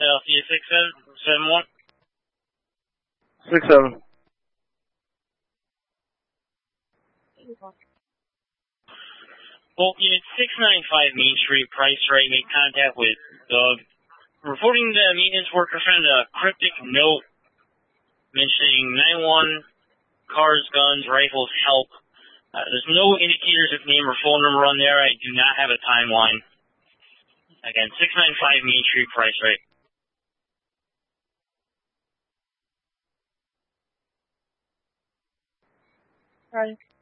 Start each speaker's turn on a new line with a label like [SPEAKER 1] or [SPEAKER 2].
[SPEAKER 1] Philadelphia 6771.
[SPEAKER 2] 67.
[SPEAKER 1] Bulk unit 695 Main Street, Price Right, make contact with Doug. Reporting the maintenance worker found a cryptic note mentioning 911, cars, guns, rifles, help. There's no indicators of name or phone number on there. I do not have a timeline. Again, 695 Main Street, Price Right.
[SPEAKER 3] Right.